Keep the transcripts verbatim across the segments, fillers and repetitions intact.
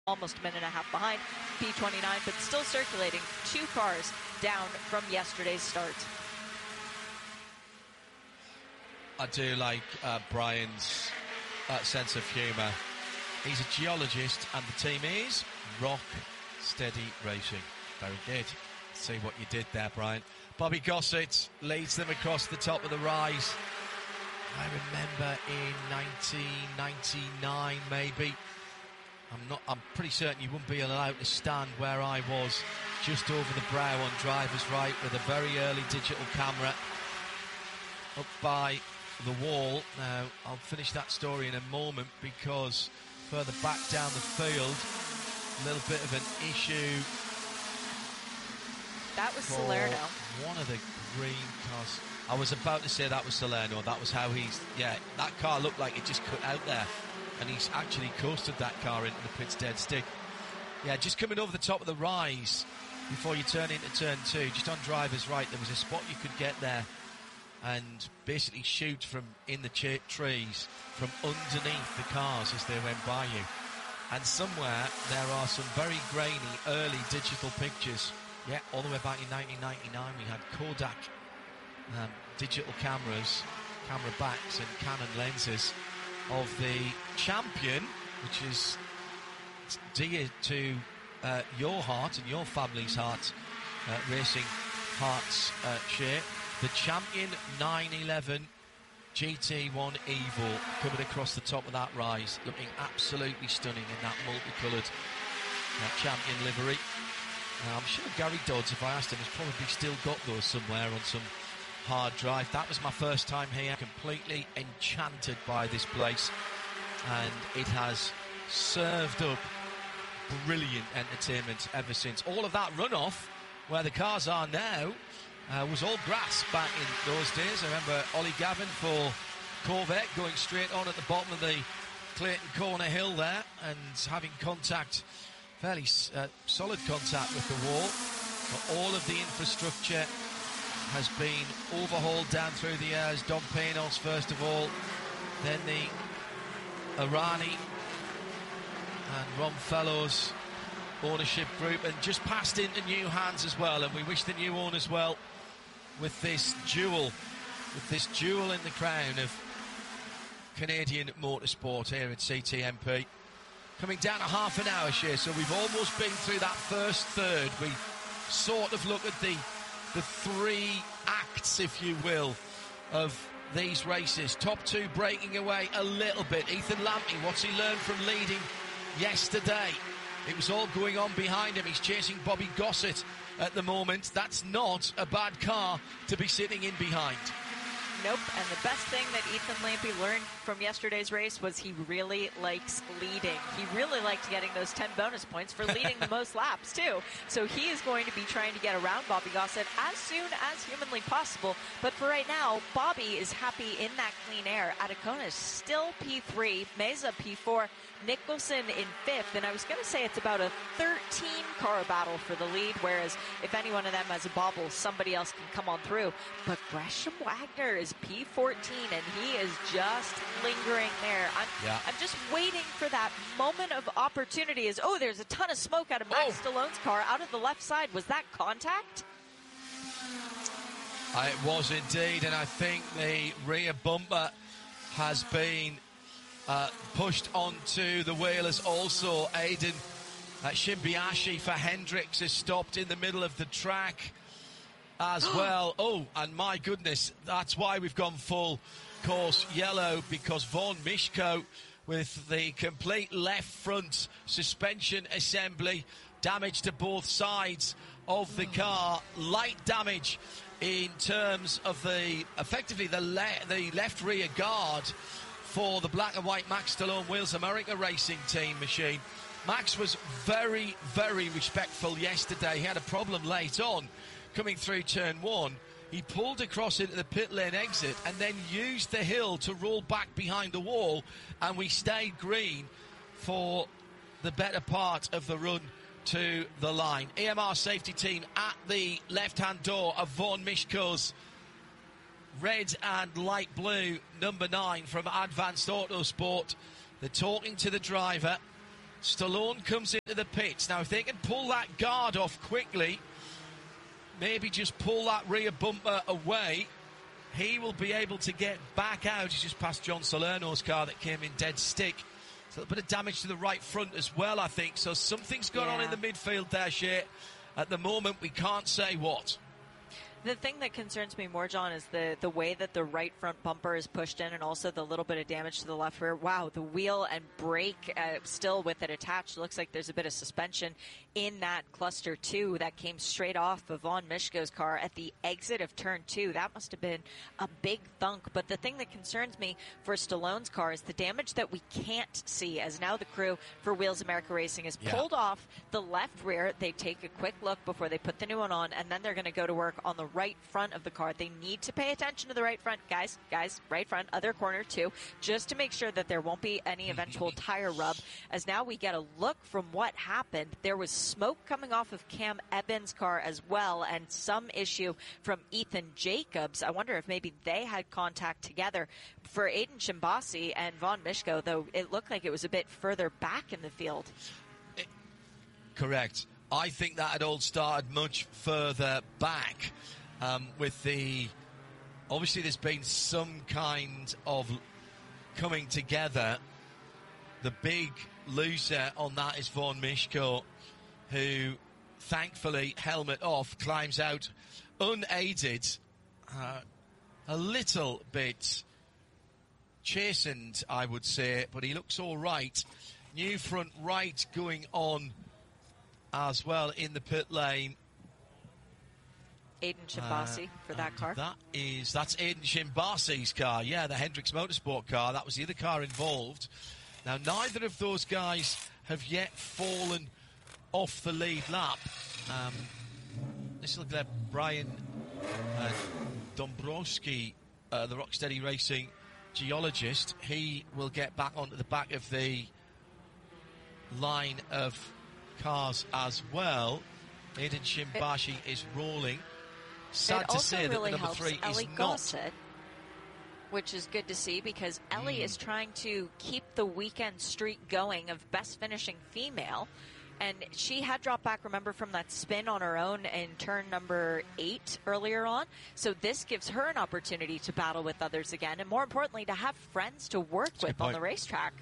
almost a minute and a half behind P twenty-nine, but still circulating two cars down from yesterday's start. I do like uh, Brian's uh, sense of humour. He's a geologist, and the team is Rock Steady Racing. Very good. See what you did there, Brian. Bobby Gossett leads them across the top of the rise. I remember in nineteen ninety-nine, maybe. I'm not. I'm pretty certain you wouldn't be allowed to stand where I was, just over the brow on driver's right, with a very early digital camera up by the wall. Now, I'll finish that story in a moment, because further back down the field, a little bit of an issue. That was Salerno. One of the green cars. I was about to say that was Salerno. That was how he's... Yeah, that car looked like it just cut out there. And he's actually coasted that car into the pit's dead stick. Yeah, just coming over the top of the rise before you turn into turn two, just on driver's right, there was a spot you could get there and basically shoot from in the ch- trees from underneath the cars as they went by you. And somewhere there are some very grainy early digital pictures. Yeah, all the way back in nineteen ninety-nine we had Kodak um, digital cameras, camera backs and Canon lenses of the champion, which is dear to uh, your heart and your family's heart, uh, racing hearts, uh, share. The champion nine eleven G T one Evo coming across the top of that rise, looking absolutely stunning in that multicoloured uh, champion livery. Uh, I'm sure Gary Dodds, if I asked him, has probably still got those somewhere on some hard drive. That was my first time here, completely enchanted by this place, and it has served up brilliant entertainment ever since. All of that runoff, where the cars are now, uh, was all grass back in those days. I remember Ollie Gavin for Corvette going straight on at the bottom of the Clayton Corner hill there and having contact, fairly uh, solid contact with the wall. But all of the infrastructure has been overhauled down through the years. Dom Pinos first of all, then the Arani and Ron Fellows ownership group, and just passed into new hands as well, and we wish the new owners well with this jewel, with this jewel in the crown of Canadian motorsport here at C T M P. Coming down a half an hour, Shea, so we've almost been through that first third. We sort of look at the the three acts, if you will, of these races. Top two breaking away a little bit. Ethan Lampney, what's he learned from leading yesterday? It was all going on behind him. He's chasing Bobby Gossett at the moment. That's not a bad car to be sitting in behind. Nope, and the best thing that Ethan Lampney learned from yesterday's race was he really likes leading. He really liked getting those ten bonus points for leading the most laps, too. So he is going to be trying to get around Bobby Gossett as soon as humanly possible. But for right now, Bobby is happy in that clean air. Atacona is still P three, Meza P four, Nicholson in fifth, and I was going to say it's about a thirteen car battle for the lead, whereas if any one of them has a bobble, somebody else can come on through. But Gresham Wagner is P fourteen, and he is just lingering there. I'm, yeah. I'm just waiting for that moment of opportunity. Is oh, there's a ton of smoke out of Max oh. Stallone's car out of the left side. Was that contact? Uh, it was indeed, and I think the rear bumper has been Uh, pushed onto the wheelers also. Aiden uh, Shimbiashi for Hendricks is stopped in the middle of the track as well. Oh, and my goodness, that's why we've gone full course yellow, because Vaughn Mishko with the complete left front suspension assembly, damage to both sides of the car, light damage in terms of the effectively the, le- the left rear guard for the black and white Max Stallone Wheels America Racing Team machine. Max was very, very respectful yesterday. He had a problem late on coming through turn one. He pulled across into the pit lane exit and then used the hill to roll back behind the wall, and we stayed green for the better part of the run to the line. A M R safety team at the left-hand door of Vaughn Mishko's red and light blue number nine from Advanced Autosport. They're talking to the driver. Stallone comes into the pits. Now, if they can pull that guard off quickly, maybe just pull that rear bumper away, he will be able to get back out. He's just past John Salerno's car that came in dead stick. So a little bit of damage to the right front as well, I think. So something's going yeah. on in the midfield there, Shea. At the moment, we can't say what. The thing that concerns me more, John, is the, the way that the right front bumper is pushed in and also the little bit of damage to the left rear. Wow, the wheel and brake uh, still with it attached. Looks like there's a bit of suspension in that cluster two that came straight off of Von Mischko's car at the exit of turn two. That must have been a big thunk. But the thing that concerns me for Stallone's car is the damage that we can't see, as now the crew for Wheels America Racing has yeah. pulled off the left rear. They take a quick look before they put the new one on, and then they're going to go to work on the right front of the car. They need to pay attention to the right front, guys, guys, right front, other corner too, just to make sure that there won't be any eventual tire rub. As now we get a look from what happened. There was smoke coming off of Cam Evans' car as well, and some issue from Ethan Jacobs. I wonder if maybe they had contact together. For Aiden Shimbasi and Von Mischko, though, it looked like it was a bit further back in the field. It, correct. I think that had all started much further back. Um, with the, obviously there's been some kind of coming together. The big loser on that is Von Mischko, who thankfully, helmet off, climbs out unaided, uh, a little bit chastened, I would say, but he looks all right. New front right going on as well in the pit lane. Aiden Shimbasi uh, for that car. That is, that's Aiden Shimbasi's car. Yeah, the Hendricks Motorsport car. That was the other car involved. Now, neither of those guys have yet fallen off the lead lap. Um, this will get Brian uh, Dombrowski, uh, the Rocksteady Racing geologist. He will get back onto the back of the line of cars as well. Aiden Shimbasi it, is rolling. Sad to say really that the number three Ellie is Gossett, not. Which is good to see, because Ellie mm. is trying to keep the weekend streak going of best finishing female. And she had dropped back, remember, from that spin on her own in turn number eight earlier on. So this gives her an opportunity to battle with others again, and more importantly, to have friends to work That's with on the racetrack.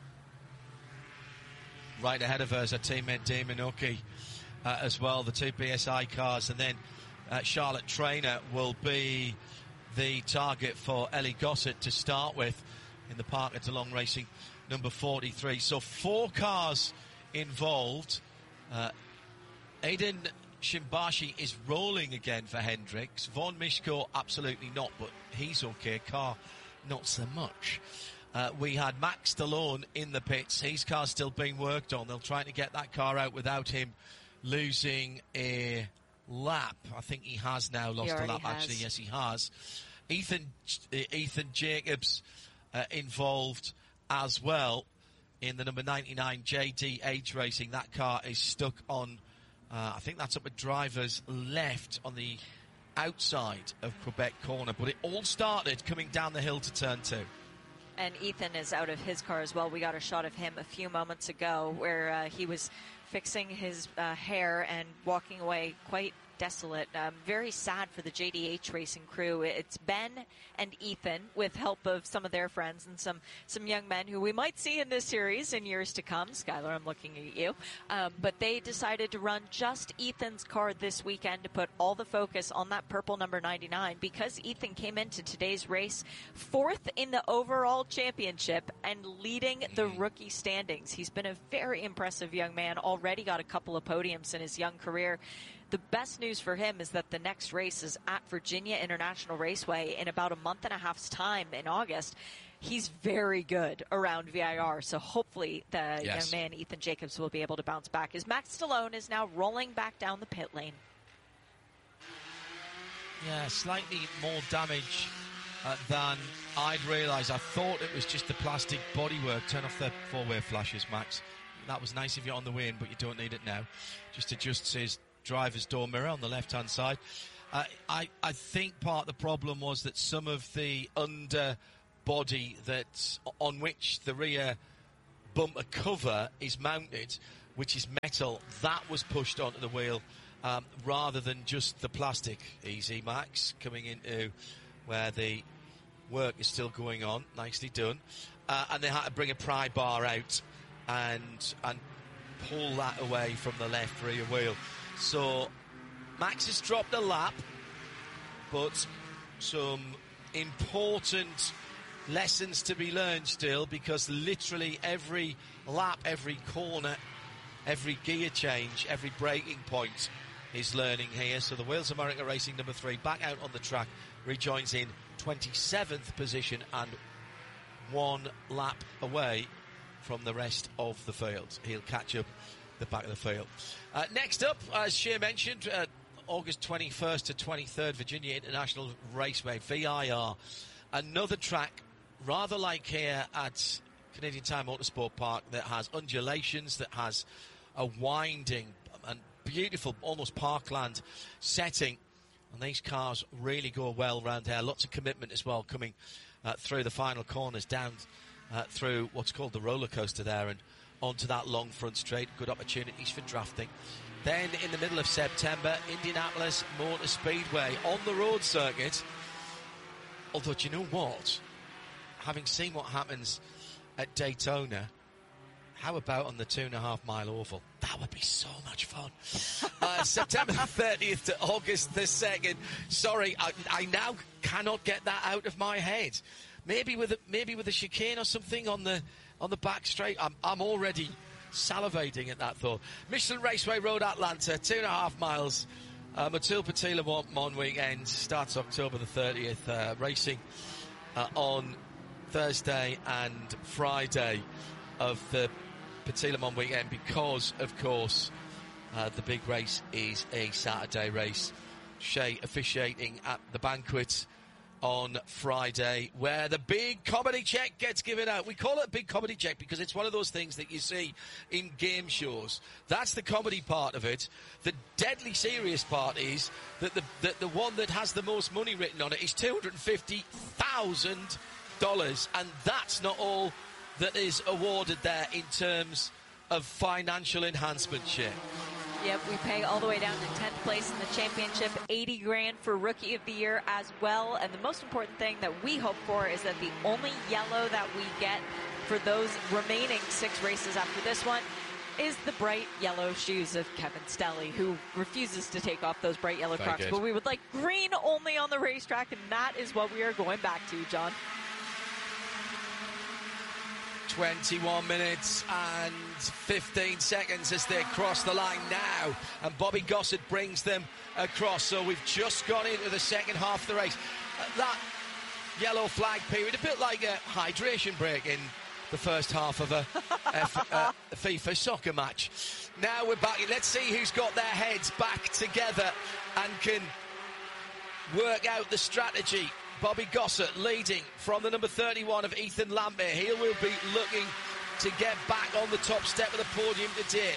Right ahead of her is her teammate Damon Oki uh, as well, the two B S I cars, and then uh, Charlotte Trainer will be the target for Ellie Gossett to start with in the Parker DeLong Racing number forty-three. So four cars involved. Uh, Aiden Shimbasi is rolling again for Hendricks. Von Mischko, absolutely not, but he's okay. Car, not so much. Uh, we had Max Stallone in the pits. His car's still being worked on. They're trying to get that car out without him losing a lap. I think he has now lost a lap, has. actually. Yes, he has. Ethan, Ethan Jacobs uh, involved as well in the number ninety-nine J D H Racing. That car is stuck on, uh, I think that's up at driver's left on the outside of Quebec corner. But it all started coming down the hill to turn two. And Ethan is out of his car as well. We got a shot of him a few moments ago where uh, he was fixing his uh, hair and walking away quite desolate. Um, very sad for the J D H Racing crew. It's Ben and Ethan with help of some of their friends and some, some young men who we might see in this series in years to come. Skylar, I'm looking at you. Um, but they decided to run just Ethan's car this weekend to put all the focus on that purple number ninety-nine, because Ethan came into today's race fourth in the overall championship and leading the rookie standings. He's been a very impressive young man, already got a couple of podiums in his young career. The best news for him is that the next race is at Virginia International Raceway in about a month and a half's time in August. He's very good around V I R, so hopefully the yes. young man, Ethan Jacobs, will be able to bounce back, as Max Stallone is now rolling back down the pit lane. Yeah, slightly more damage uh, than I'd realised. I thought it was just the plastic bodywork. Turn off the four-way flashes, Max. That was nice if you're on the way in, but you don't need it now. Just adjusts his driver's door mirror on the left-hand side. Uh, I, I think part of the problem was that some of the underbody that on which the rear bumper cover is mounted, which is metal, that was pushed onto the wheel um, rather than just the plastic. Easy, Max, coming into where the work is still going on. Nicely done. Uh, and they had to bring a pry bar out and and pull that away from the left rear wheel. So Max has dropped a lap, but some important lessons to be learned still, because literally every lap, every corner, every gear change, every braking point is learning here. So the Wales America Racing number three back out on the track, rejoins in twenty-seventh position and one lap away from the rest of the field. He'll catch up the back of the field. Uh, next up, as Shea mentioned, uh, August twenty-first to twenty-third, Virginia International Raceway, V I R. Another track, rather like here at Canadian Tire Motorsport Park, that has undulations, that has a winding and beautiful, almost parkland setting. And these cars really go well round here. Lots of commitment as well, coming uh, through the final corners, down uh, through what's called the roller coaster there, and onto that long front straight. Good opportunities for drafting. Then in the middle of September, Indianapolis Motor Speedway on the road circuit. Although, do you know what? Having seen what happens at Daytona, how about on the two and a half mile oval? That would be so much fun. uh, September thirtieth to August the second. Sorry, I, I now cannot get that out of my head. Maybe with a, maybe with a chicane or something on the on the back straight. I'm I'm already salivating at that thought. Michelin Raceway Road, Atlanta, two and a half miles. Uh, Matul Patila Mon weekend starts October the thirtieth. Uh, racing uh, on Thursday and Friday of the Patila Mon weekend, because, of course, uh, the big race is a Saturday race. Shea officiating at the banquet on Friday, where the big comedy check gets given out. We call it a big comedy check because it's one of those things that you see in game shows. That's the comedy part of it. The deadly serious part is that the, the, the one that has the most money written on it is two hundred fifty thousand dollars, and that's not all that is awarded there in terms of financial enhancement share. Yep, we pay all the way down to tenth place in the championship, eighty grand for Rookie of the Year as well. And the most important thing that we hope for is that the only yellow that we get for those remaining six races after this one is the bright yellow shoes of Kevin Stelly, who refuses to take off those bright yellow Crocs. But we would like green only on the racetrack, and that is what we are going back to, John. twenty-one minutes and fifteen seconds as they cross the line now, and Bobby Gossett brings them across. So we've just gone into the second half of the race. Uh, that yellow flag period, a bit like a hydration break in the first half of a, a, a FIFA soccer match. Now we're back. Let's see who's got their heads back together and can work out the strategy. Bobby Gossett leading from the number thirty-one of Ethan Lambert. He will be looking to get back on the top step of the podium today.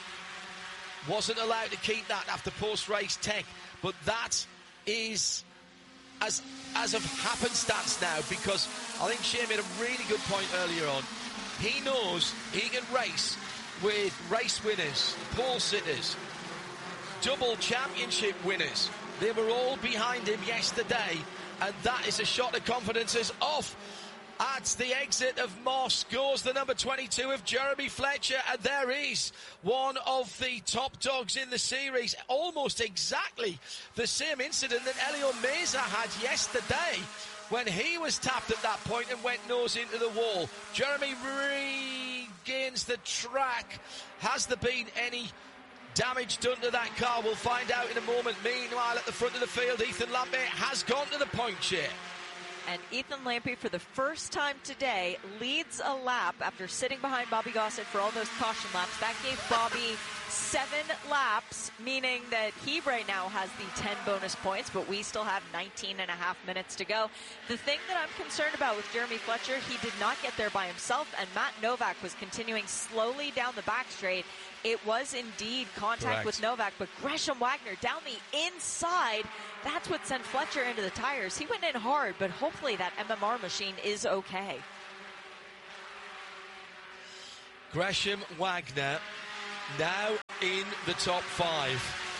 Wasn't allowed to keep that after post-race tech, but that is as as of happenstance now, because I think Shea made a really good point earlier on. He knows he can race with race winners, pole sitters, double championship winners. They were all behind him yesterday, and that is a shot of confidence as off at the exit of Moss goes the number twenty-two of Jeremy Fletcher, and there is one of the top dogs in the series. Almost exactly the same incident that Elio Meza had yesterday when he was tapped at that point and went nose into the wall. Jeremy regains the track. Has there been any damage done to that car? We'll find out in a moment. Meanwhile, at the front of the field, Ethan Lambert has gone to the point chair. And Ethan Lambert, for the first time today, leads a lap after sitting behind Bobby Gossett for all those caution laps. That gave Bobby seven laps, meaning that he right now has the ten bonus points, but we still have nineteen and a half minutes to go. The thing that I'm concerned about with Jeremy Fletcher, he did not get there by himself, and Matt Novak was continuing slowly down the back straight. It was indeed contact Correct. with Novak, but Gresham Wagner down the inside, that's what sent Fletcher into the tires. He went in hard, but hopefully that M M R machine is okay. Gresham Wagner now in the top five.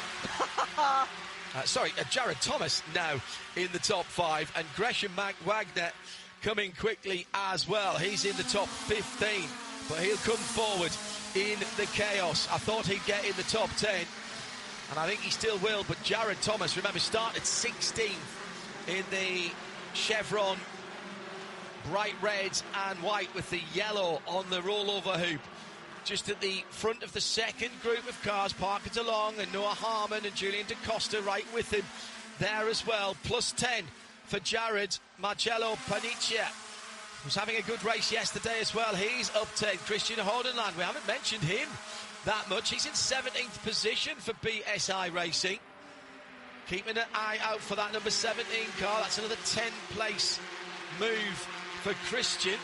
uh, sorry, uh, Jared Thomas now in the top five, and Gresham Mag- Wagner coming quickly as well. He's in the top fifteen, but he'll come forward in the chaos. I thought he'd get in the top ten, and I think he still will, but Jared Thomas, remember, started sixteenth in the chevron bright red and white with the yellow on the rollover hoop. Just at the front of the second group of cars, Parker DeLong and Noah Harmon and Julian DaCosta right with him there as well. Plus ten for Jared Marcello Paniccia, who's having a good race yesterday as well. He's up ten. Christian Hordenland, we haven't mentioned him that much. He's in seventeenth position for B S I Racing. Keeping an eye out for that number seventeen car. That's another ten place move for Christian.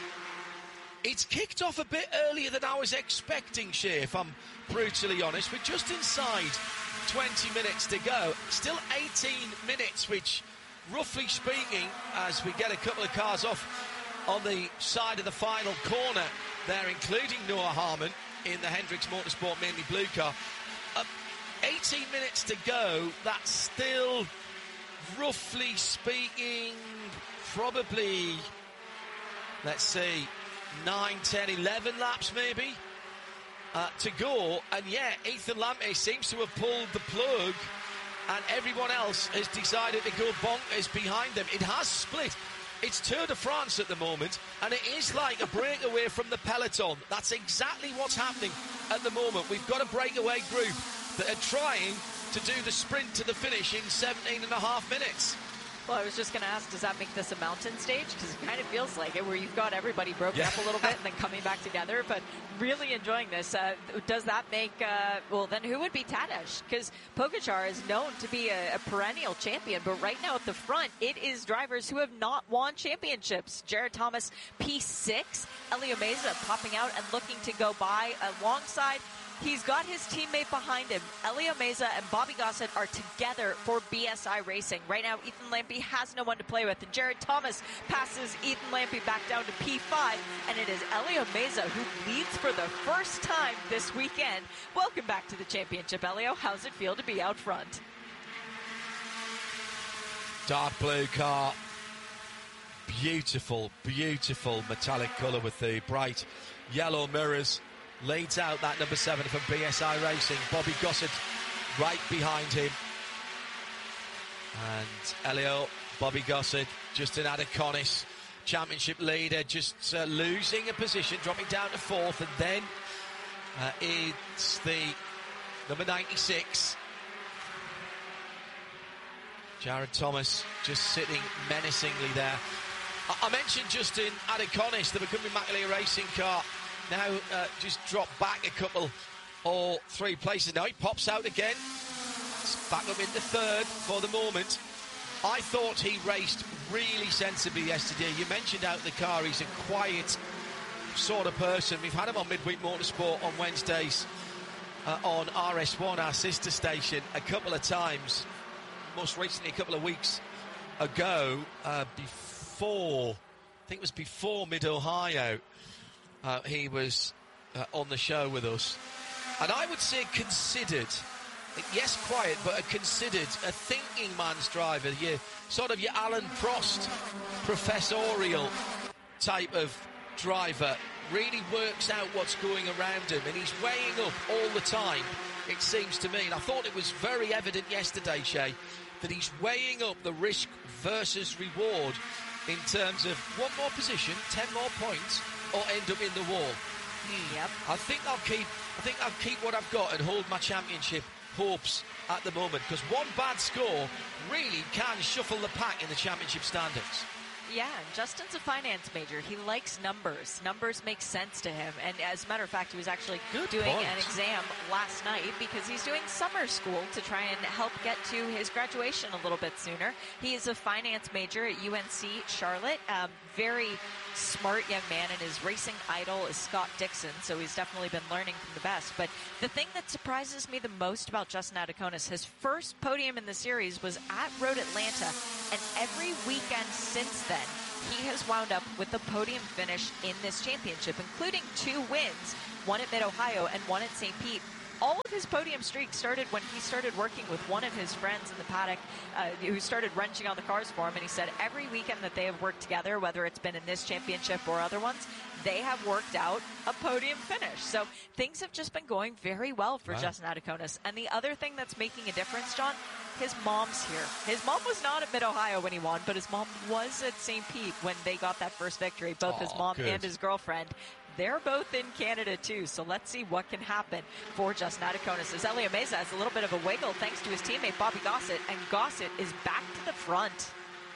It's kicked off a bit earlier than I was expecting, Shea, if I'm brutally honest. We're just inside twenty minutes to go. Still eighteen minutes, which, roughly speaking, as we get a couple of cars off on the side of the final corner there, including Noah Harmon in the Hendricks Motorsport mainly blue car. Uh, eighteen minutes to go. That's still, roughly speaking, probably, let's see, nine, ten, eleven laps maybe uh, to go. And yeah, Ethan Lamptey seems to have pulled the plug, and everyone else has decided to go bonkers behind them. It has split. It's Tour de France at the moment, and it is like a breakaway from the peloton. That's exactly what's happening at the moment. We've got a breakaway group that are trying to do the sprint to the finish in seventeen and a half minutes. Well, I was just going to ask, does that make this a mountain stage? Because it kind of feels like it, where you've got everybody broken yeah. up a little bit and then coming back together. But really enjoying this. Uh, does that make, uh, well, then who would be Tadej? Because Pogacar is known to be a, a perennial champion. But right now at the front, it is drivers who have not won championships. Jared Thomas, P six. Elio Meza popping out and looking to go by alongside. He's got his teammate behind him. Elio Meza and Bobby Gossett are together for B S I Racing. Right now, Ethan Lampy has no one to play with. And Jared Thomas passes Ethan Lampy back down to P five. And it is Elio Meza who leads for the first time this weekend. Welcome back to the championship, Elio. How's it feel to be out front? Dark blue car. Beautiful, beautiful metallic colour with the bright yellow mirrors. Leads out that number seven from B S I Racing. Bobby Gossett right behind him. And Elio, Bobby Gossett, Justin Adaconis, championship leader, just uh, losing a position, dropping down to fourth. And then uh, it's the number ninety-six. Jared Thomas just sitting menacingly there. I, I mentioned Justin Adaconis, the McCumbee McAleer Racing car. Now uh, just dropped back a couple or three places. Now he pops out again. It's back up into third for the moment. I thought he raced really sensibly yesterday. You mentioned out the car, he's a quiet sort of person. We've had him on Midweek Motorsport on Wednesdays uh, on R S one, our sister station, a couple of times. Most recently, a couple of weeks ago, uh, before, I think it was before Mid-Ohio. Uh, he was uh, on the show with us. And I would say considered, yes, quiet, but a considered, a thinking man's driver. Your, sort of your Alan Prost, professorial type of driver. Really works out what's going around him. And he's weighing up all the time, it seems to me. And I thought it was very evident yesterday, Shay, that he's weighing up the risk versus reward in terms of one more position, ten more points, or end up in the wall. Hmm. Yep. I think I'll keep. I think I'll keep what I've got and hold my championship hopes at the moment, because one bad score really can shuffle the pack in the championship standings. Yeah, and Justin's a finance major. He likes numbers. Numbers make sense to him. And as a matter of fact, he was actually Good doing point. an exam last night because he's doing summer school to try and help get to his graduation a little bit sooner. He is a finance major at U N C Charlotte. Um, very smart young man, and his racing idol is Scott Dixon, so he's definitely been learning from the best. But the thing that surprises me the most about Justin Adaconis, his first podium in the series was at Road Atlanta, and every weekend since then, he has wound up with the podium finish in this championship, including two wins, one at Mid-Ohio and one at Saint Pete. All of his podium streak started when he started working with one of his friends in the paddock uh, who started wrenching on the cars for him. And he said every weekend that they have worked together, whether it's been in this championship or other ones, they have worked out a podium finish. So things have just been going very well for wow. Justin Atakonis. And the other thing that's making a difference, John, his mom's here. His mom was not at Mid-Ohio when he won, but his mom was at Saint Pete when they got that first victory, both oh, his mom good. and his girlfriend. They're both in Canada, too, so let's see what can happen for Justin Atakonis. As Elio Meza has a little bit of a wiggle thanks to his teammate Bobby Gossett, and Gossett is back to the front.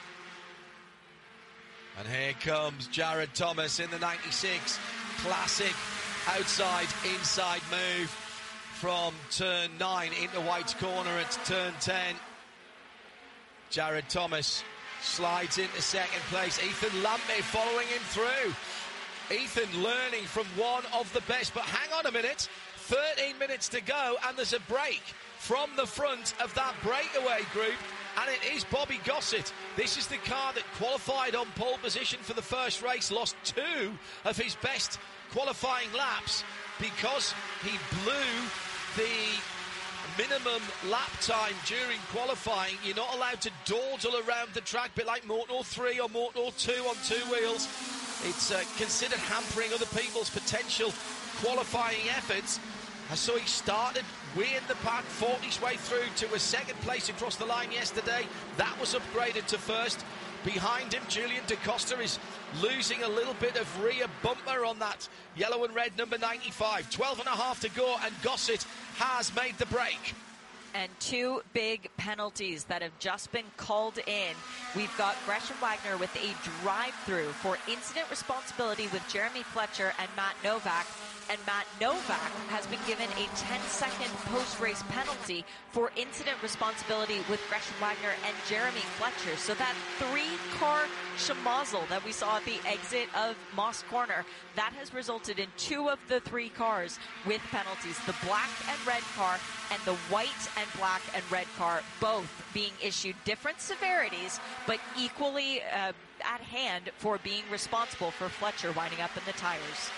And here comes Jared Thomas in the ninety-six. Classic outside-inside move from turn nine into White's corner at turn ten. Jared Thomas slides into second place. Ethan Lampe following him through. Ethan learning from one of the best, but hang on a minute, thirteen minutes to go, and there's a break from the front of that breakaway group, and it is Bobby Gossett. This is the car that qualified on pole position for the first race, lost two of his best qualifying laps because he blew the minimum lap time during qualifying. You're not allowed to dawdle around the track, a bit like Moto three or Moto two on two wheels. It's uh, considered hampering other people's potential qualifying efforts. And so he started way in the pack, fought his way through to a second place across the line yesterday. That was upgraded to first. Behind him, Julian DaCosta is losing a little bit of rear bumper on that yellow and red number ninety-five. twelve and a half to go, and Gossett has made the break. And two big penalties that have just been called in. We've got Gresham Wagner with a drive-through for incident responsibility with Jeremy Fletcher and Matt Novak. And Matt Novak has been given a ten-second post-race penalty for incident responsibility with Gresham Wagner and Jeremy Fletcher. So that three-car schmozzle that we saw at the exit of Moss Corner, that has resulted in two of the three cars with penalties. The black and red car and the white and black and red car, both being issued different severities, but equally uh, at hand for being responsible for Fletcher winding up in the tires.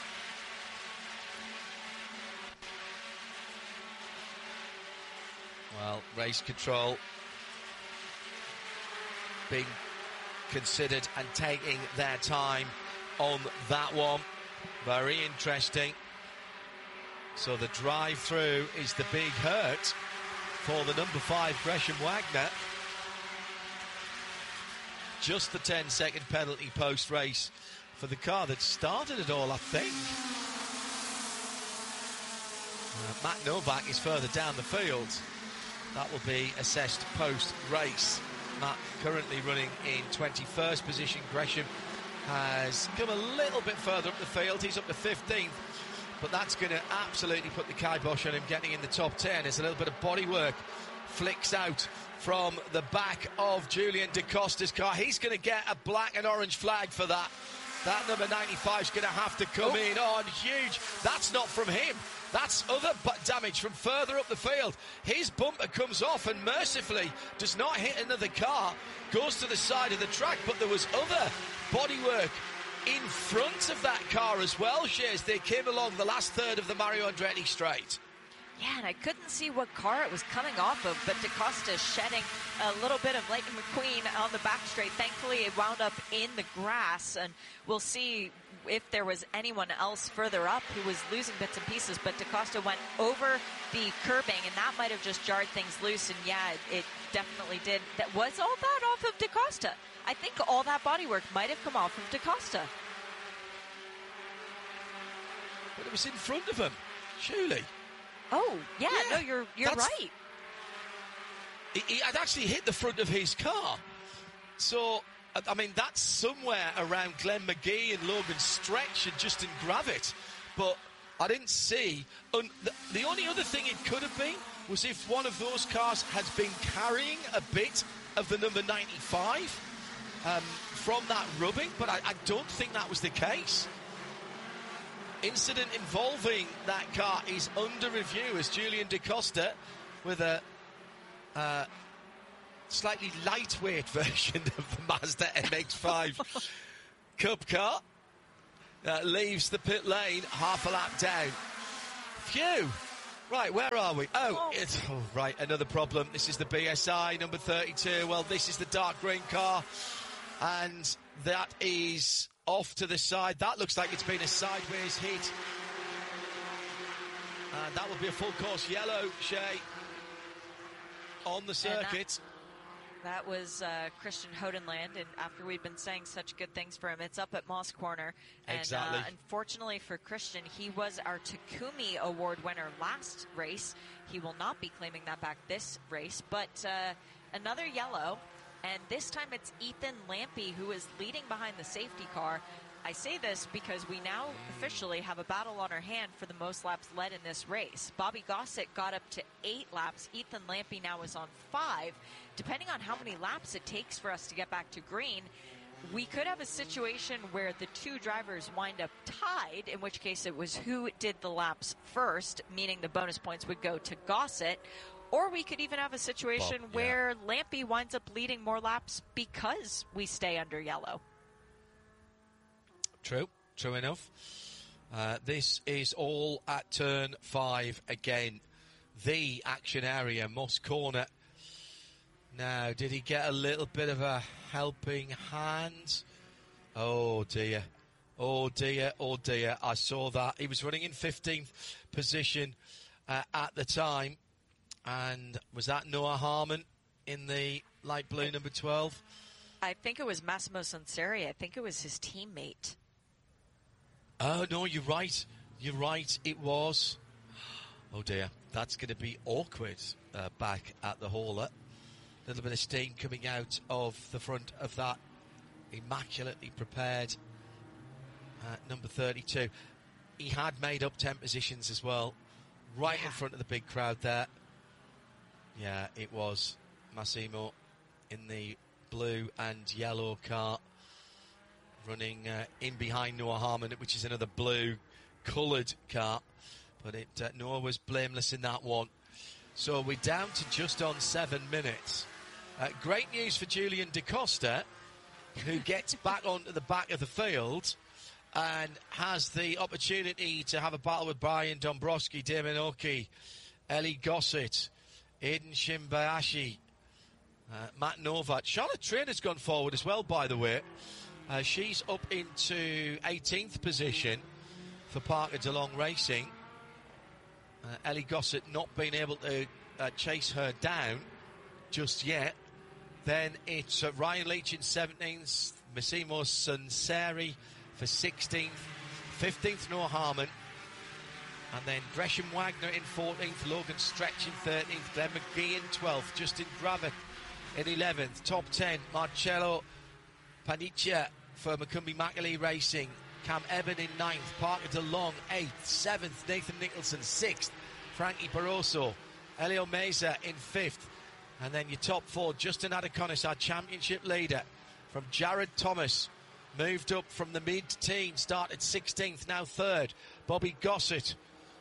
Well, race control being considered and taking their time on that one. Very interesting. So the drive-through is the big hurt for the number five Gresham Wagner. Just the ten-second penalty post-race for the car that started it all, I think. Uh, Matt Novak is further down the field. That will be assessed post-race. Matt currently running in twenty-first position. Gresham has come a little bit further up the field. He's up to fifteenth. But that's going to absolutely put the kibosh on him getting in the top ten. There's a little bit of bodywork flicks out from the back of Julian DaCosta's car. He's going to get a black and orange flag for that. That number ninety-five is going to have to come oh. in on huge. That's not from him. That's other damage from further up the field. His bumper comes off and mercifully does not hit another car, goes to the side of the track, but there was other bodywork in front of that car as well, Shares. They came along the last third of the Mario Andretti straight. Yeah, and I couldn't see what car it was coming off of, but DaCosta shedding a little bit of Lightning McQueen on the back straight. Thankfully, it wound up in the grass, and we'll see if there was anyone else further up who was losing bits and pieces, but DaCosta went over the curbing, and that might have just jarred things loose, and yeah, it, it definitely did. That was all that off of DaCosta. I think all that bodywork might have come off of DaCosta. But it was in front of him, surely. Oh, yeah, yeah, no, you're you're right. He, he had actually hit the front of his car. So, I mean, that's somewhere around Glenn McGee and Logan Stretch and Justin Gravitt. But I didn't see. Un- the, the only other thing it could have been was if one of those cars had been carrying a bit of the number ninety-five um, from that rubbing. But I, I don't think that was the case. Incident involving that car is under review as Julian DaCosta with a uh, slightly lightweight version of the Mazda M X five Cup car. Uh, leaves the pit lane half a lap down. Phew! Right, where are we? Oh, oh. It's, oh, right, another problem. This is the B S I, number thirty-two. Well, this is the dark green car, and that is off to the side. That looks like it's been a sideways hit. And that will be a full course yellow, Shay, on the circuit. That was uh, Christian Hodenland, and after we've been saying such good things for him, it's up at Moss Corner. And exactly. uh, unfortunately for Christian, he was our Takumi Award winner last race. He will not be claiming that back this race, but uh, another yellow, and this time it's Ethan Lampe who is leading behind the safety car. I say this because we now officially have a battle on our hand for the most laps led in this race. Bobby Gossett got up to eight laps. Ethan Lampe now is on five. Depending on how many laps it takes for us to get back to green, we could have a situation where the two drivers wind up tied, in which case it was who did the laps first, meaning the bonus points would go to Gossett. Or we could even have a situation Bob, yeah. where Lampe winds up leading more laps because we stay under yellow. True, true enough. Uh, this is all at turn five again. The action area, Moss Corner. Now, did he get a little bit of a helping hand? Oh dear. Oh dear, oh dear. I saw that. He was running in fifteenth position uh, at the time. And was that Noah Harmon in the light blue number twelve? I think it was Massimo Sanseri. I think it was his teammate. Oh, no, you're right. You're right. It was. Oh, dear. That's going to be awkward uh, back at the hauler. A little bit of steam coming out of the front of that immaculately prepared uh, number thirty-two. He had made up ten positions as well, right yeah. in front of the big crowd there. Yeah, it was Massimo in the blue and yellow car, running uh, in behind Noah Harmon, which is another blue coloured car. But it uh, Noah was blameless in that one. So we're down to just on seven minutes. Uh, great news for Julian DaCosta, who gets back onto the back of the field and has the opportunity to have a battle with Brian Dombrowski, Damon Oki, Ellie Gossett, Aiden Shimbayashi, uh, Matt Novat. Charlotte Trainer's gone forward as well, by the way. Uh, she's up into eighteenth position for Parker DeLong Racing. Uh, Ellie Gossett not being able to uh, chase her down just yet. Then it's uh, Ryan Leach in seventeenth, Massimo Sanseri for sixteenth, fifteenth Noah Harmon, and then Gresham Wagner in fourteenth, Logan Stretch in thirteenth, Glenn McGee in twelfth, Justin Gravitt in eleventh, top ten, Marcello Paniccia for Macumbi Macaulay Racing, Cam Eben in ninth, Parker DeLong eighth, seventh, Nathan Nicholson sixth, Frankie Barroso, Elio Meza in fifth, and then your top four, Justin Adeconis, our championship leader, from Jared Thomas, moved up from the mid-teens, started sixteenth, now third, Bobby Gossett,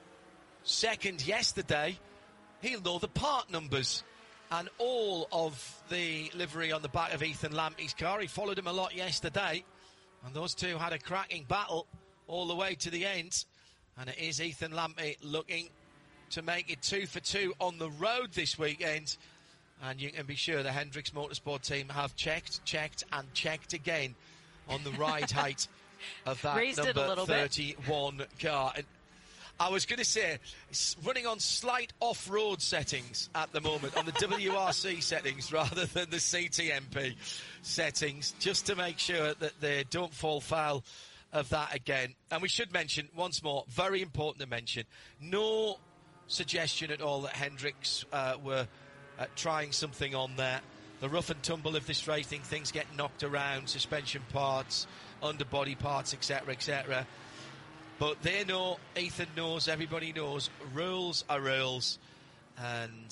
second yesterday. He'll know the part numbers and all of the livery on the back of Ethan Lampe's car. He followed him a lot yesterday, and those two had a cracking battle all the way to the end. And it is Ethan Lampe looking to make it two for two on the road this weekend. And you can be sure the Hendricks Motorsport team have checked, checked, and checked again on the ride height of that Raised number thirty-one bit. Car. And I was going to say, it's running on slight off-road settings at the moment, on the W R C settings rather than the C T M P settings, just to make sure that they don't fall foul of that again. And we should mention, once more, very important to mention, no suggestion at all that Hendricks uh, were uh, trying something on there. The rough and tumble of this racing, things get knocked around, suspension parts, underbody parts, et cetera, et cetera. But they know, Ethan knows, everybody knows, rules are rules. And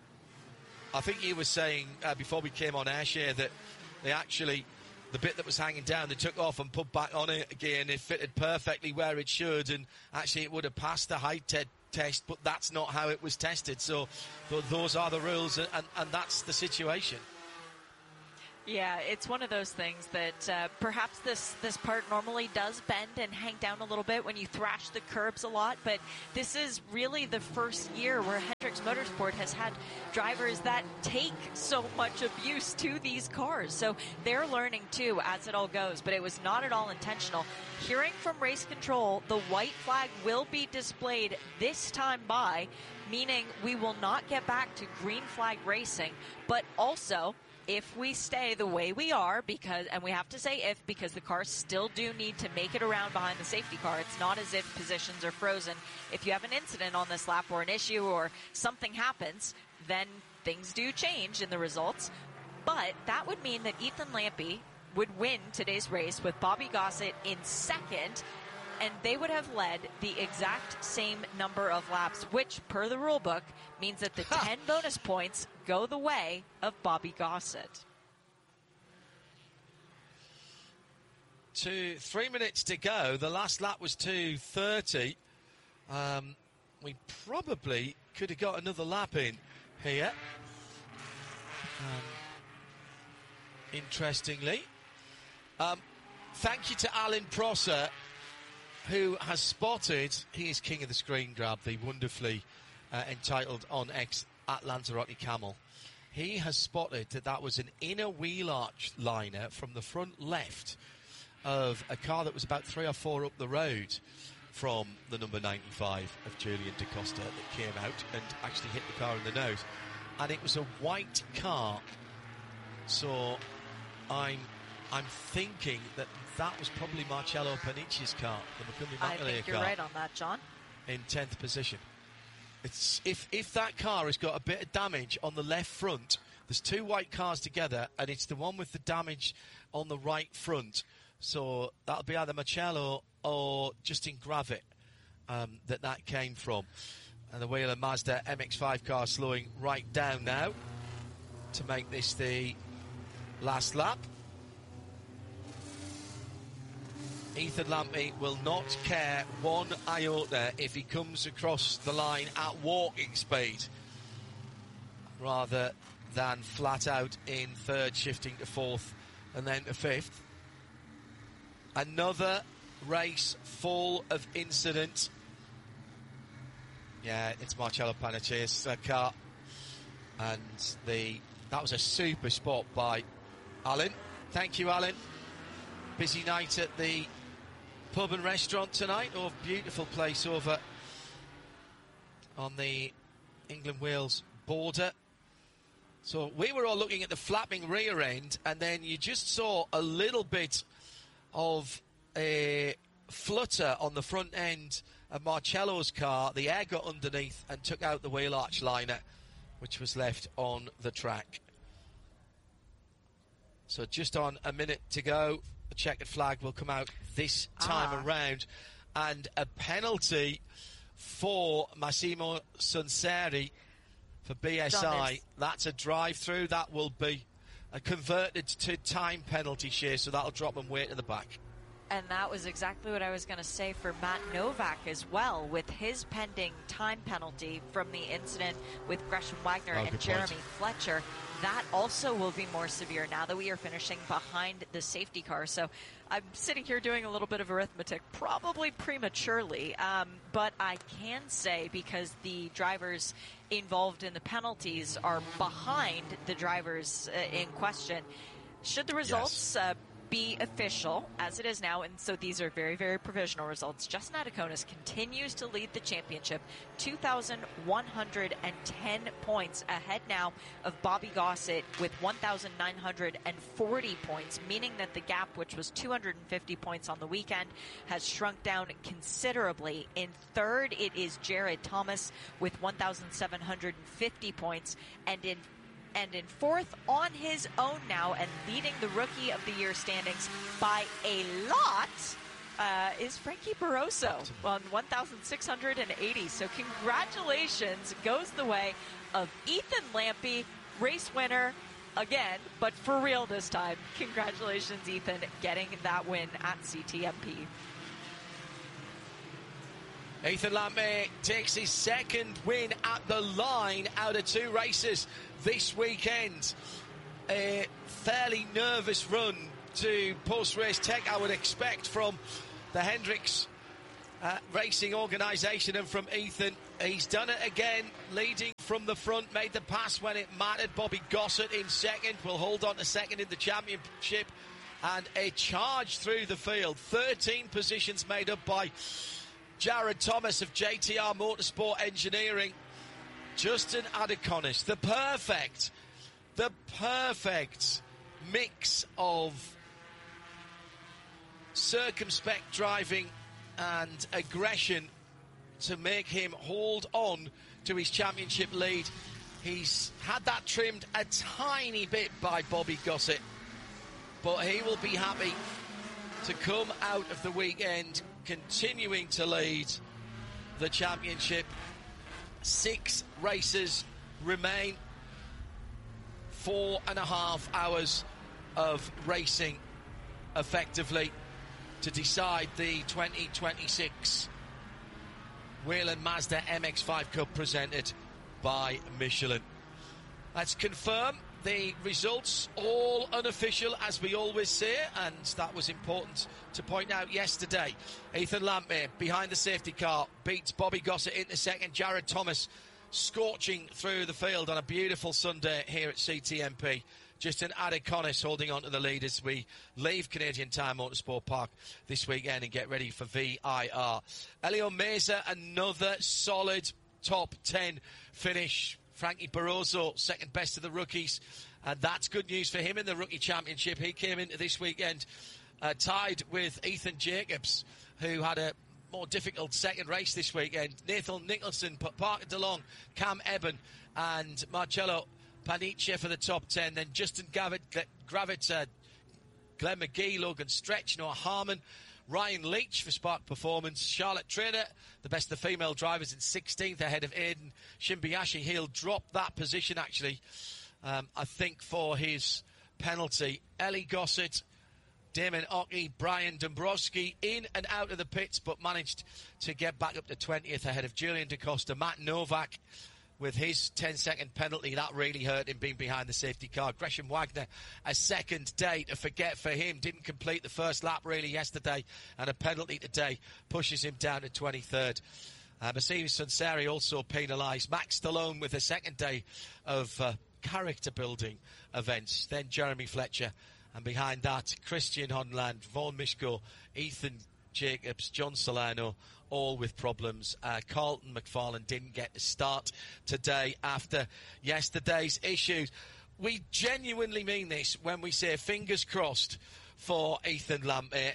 I think he was saying uh, before we came on air, Share, that they actually, the bit that was hanging down, they took off and put back on it again. It fitted perfectly where it should, and actually it would have passed the height te- test, but that's not how it was tested. So, but those are the rules, and, and, and that's the situation. Yeah, it's one of those things that uh, perhaps this, this part normally does bend and hang down a little bit when you thrash the curbs a lot, but this is really the first year where Hendricks Motorsport has had drivers that take so much abuse to these cars. So they're learning too as it all goes, but it was not at all intentional. Hearing from race control, the white flag will be displayed this time by, meaning we will not get back to green flag racing, but also if we stay the way we are, because, and we have to say if, because the cars still do need to make it around behind the safety car. It's not as if positions are frozen. If you have an incident on this lap or an issue or something happens, then things do change in the results. But that would mean that Ethan Lampe would win today's race with Bobby Gossett in second, and they would have led the exact same number of laps, which, per the rule book, means that the ten bonus points go the way of Bobby Gossett. Two, three minutes to go. The last lap was two thirty. Um, we probably could have got another lap in here. Um, interestingly. Um, thank you to Alan Prosser, who has spotted, he is king of the screen grab, the wonderfully uh, entitled on X at Lanzarote Camel. He has spotted that that was an inner wheel arch liner from the front left of a car that was about three or four up the road from the number ninety-five of Julian Da Costa that came out and actually hit the car in the nose. And it was a white car. So I'm I'm thinking that that was probably Marcello Panici's car, the McCundy I McAleer think you're car, right on that, John. in tenth position. It's if if that car has got a bit of damage on the left front, there's two white cars together, and it's the one with the damage on the right front. So that'll be either Marcello or Justin Gravitt um, that that came from. And the Wheeler Mazda M X five car slowing right down now to make this the last lap. Ethan Lampe will not care one iota if he comes across the line at walking speed, rather than flat out in third, shifting to fourth and then to fifth. Another race full of incident. Yeah, it's Marcello Panici's uh, car, and the that was a super spot by Alan. Thank you, Alan. Busy night at the pub and restaurant tonight. Oh, beautiful place over on the England-Wales border. So we were all looking at the flapping rear end, and then you just saw a little bit of a flutter on the front end of Marcello's car. The air got underneath and took out the wheel arch liner, which was left on the track. So just on a minute to go. The checkered flag will come out this time ah. around, and a penalty for Massimo Sunseri for B S I. That's a drive-through. That will be uh, converted to time penalty share, so that'll drop them way to the back. And that was exactly what I was going to say for Matt Novak as well, with his pending time penalty from the incident with Gresham Wagner oh, and Jeremy point. Fletcher. That also will be more severe now that we are finishing behind the safety car. So I'm sitting here doing a little bit of arithmetic, probably prematurely, um, but I can say, because the drivers involved in the penalties are behind the drivers uh, in question, should the results yes. uh, be official, as it is now, and so these are very, very provisional results, Justin Adakonis continues to lead the championship, two thousand one hundred ten points ahead now of Bobby Gossett with one thousand nine hundred forty points, meaning that the gap, which was two hundred fifty points on the weekend, has shrunk down considerably. In third, it is Jared Thomas with one thousand seven hundred fifty points, and in And in fourth on his own now and leading the Rookie of the Year standings by a lot uh, is Frankie Barroso on one thousand six hundred eighty. So congratulations goes the way of Ethan Lampe, race winner again, but for real this time. Congratulations, Ethan, getting that win at C T M P. Ethan Lampe takes his second win at the line out of two races this weekend. a fairly nervous run to post-race tech, I would expect, from the Hendricks uh, Racing organisation and from Ethan. He's done it again, leading from the front, made the pass when it mattered. Bobby Gossett in second, will hold on to second in the championship, and a charge through the field. thirteen positions made up by Jared Thomas of J T R Motorsport Engineering. Justin Adeconis, the perfect, the perfect mix of circumspect driving and aggression to make him hold on to his championship lead. He's had that trimmed a tiny bit by Bobby Gossett, but he will be happy to come out of the weekend continuing to lead the championship. Six races remain, four and a half hours of racing effectively to decide the twenty twenty-six Whelen Mazda M X five Cup presented by Michelin. Let's confirm the results, all unofficial as we always say, and that was important to point out yesterday. Ethan Lampmere behind the safety car beats Bobby Gossett into second. Jared Thomas scorching through the field on a beautiful Sunday here at C T M P. Justin Adeconis holding on to the lead as we leave Canadian Tire Motorsport Park this weekend and get ready for V I R. Elio Meza, another solid top ten finish. Frankie Barroso, second best of the rookies, and that's good news for him in the Rookie Championship. He came into this weekend uh, tied with Ethan Jacobs, who had a more difficult second race this weekend. Nathan Nicholson, Parker DeLong, Cam Eben, and Marcello Panice for the top ten. Then Justin Gavitt, Gravitz, uh, Glenn McGee, Logan Stretch, Noah Harmon, Ryan Leach for Spark Performance, Charlotte Trader, the best of the female drivers, in sixteenth ahead of Aiden Shimbayashi. He'll drop that position, actually, um, I think, for his penalty. Ellie Gossett, Damon Ockey, Brian Dombrowski in and out of the pits, but managed to get back up to twentieth ahead of Julian DaCosta. Matt Novak with his ten-second penalty, that really hurt him being behind the safety car. Gresham Wagner, a second day to forget for him. Didn't complete the first lap really yesterday, and a penalty today pushes him down to twenty-third. Uh, Mercedes Sunseri also penalised. Max Stallone with a second day of uh, character-building events. Then Jeremy Fletcher, and behind that, Christian Honland, Vaughan Mishko, Ethan Jacobs, John Salerno, all with problems. Uh, Carlton McFarlane didn't get to start today after yesterday's issues. We genuinely mean this when we say fingers crossed for Ethan Lampmere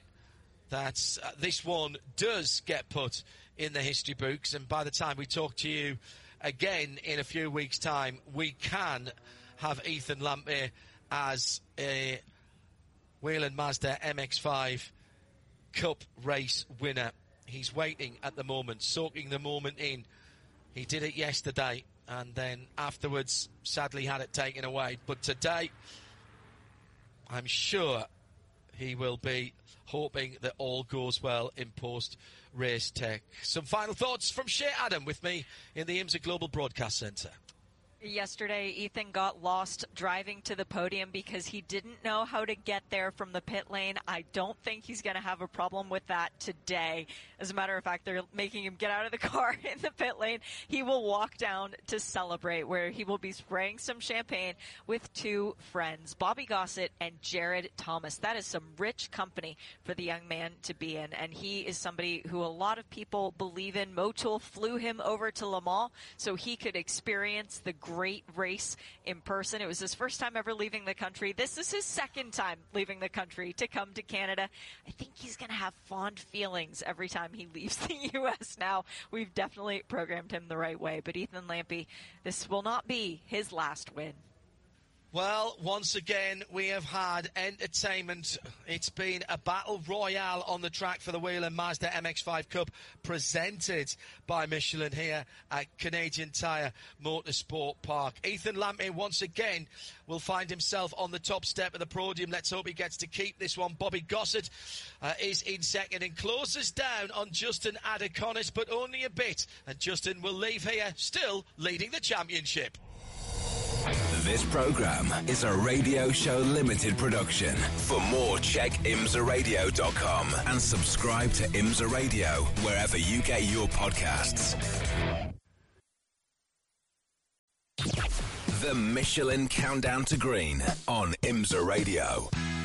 that uh, this one does get put in the history books, and by the time we talk to you again in a few weeks' time, we can have Ethan Lampmere as a Whelen Mazda M X five Cup race winner. He's waiting at the moment, soaking the moment in. He did it yesterday, and then afterwards sadly had it taken away. But today, I'm sure he will be hoping that all goes well in post-race tech. Some final thoughts from Shea Adam with me in the IMSA Global Broadcast Centre. Yesterday, Ethan got lost driving to the podium because he didn't know how to get there from the pit lane. I don't think he's going to have a problem with that today. As a matter of fact, they're making him get out of the car in the pit lane. He will walk down to celebrate, where he will be spraying some champagne with two friends, Bobby Gossett and Jared Thomas. That is some rich company for the young man to be in, and he is somebody who a lot of people believe in. Motul flew him over to Le Mans so he could experience the great race in person. It was his first time ever leaving the country. This is his second time leaving the country to come to Canada. I think he's going to have fond feelings every time he leaves the U S now. We've definitely programmed him the right way. But Ethan Lampy, this will not be his last win. Well, once again, we have had entertainment. It's been a battle royale on the track for the Whelen Mazda M X five Cup, presented by Michelin here at Canadian Tire Motorsport Park. Ethan Lampmere once again will find himself on the top step of the podium. Let's hope he gets to keep this one. Bobby Gossett uh, is in second and closes down on Justin Adeconis, but only a bit. And Justin will leave here still leading the championship. This program is a Radio Show Limited production. For more, check imsa radio dot com and subscribe to IMSA Radio wherever you get your podcasts. The Michelin Countdown to Green on IMSA Radio.